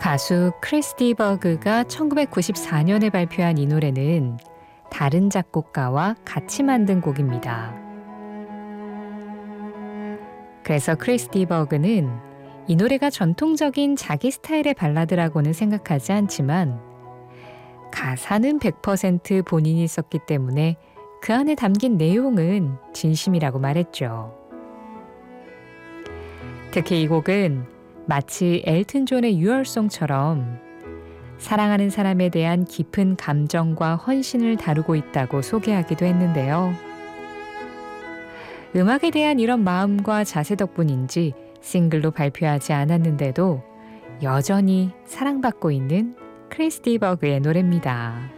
가수 크리스티 버그가 1994년에 발표한 이 노래는 다른 작곡가와 같이 만든 곡입니다. 그래서 크리스티 버그는 이 노래가 전통적인 자기 스타일의 발라드라고는 생각하지 않지만 가사는 100% 본인이 썼기 때문에 그 안에 담긴 내용은 진심이라고 말했죠. 특히 이 곡은 마치 엘튼 존의 유월송처럼 사랑하는 사람에 대한 깊은 감정과 헌신을 다루고 있다고 소개하기도 했는데요. 음악에 대한 이런 마음과 자세 덕분인지 싱글로 발표하지 않았는데도 여전히 사랑받고 있는 크리스티 버그의 노래입니다.